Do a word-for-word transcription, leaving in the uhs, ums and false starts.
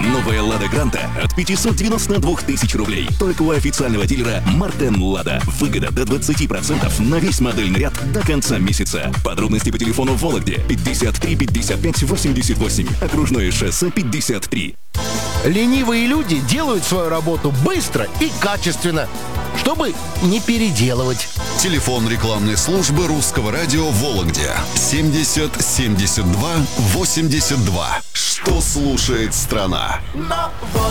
Новая «Лада Гранта» от пятисот девяноста двух тысяч рублей. Только у официального дилера «Мартен Лада». Выгода до двадцати процентов на весь модельный ряд до конца месяца. Подробности по телефону в Вологде пятьдесят три пятьдесят пять восемьдесят восемь. Окружное шоссе пятьдесят три. Ленивые люди делают свою работу быстро и качественно, чтобы не переделывать. Телефон рекламной службы Русского радио в Вологде семьдесят семьдесят два восемьдесят два. Что слушает страна? Но вот